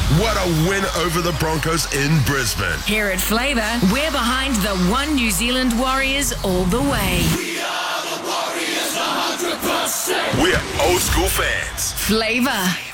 What a win over the Broncos in Brisbane. Here at Flavour, we're behind the One New Zealand Warriors all the way. We are the Warriors 100%. We're old school fans. Flavour.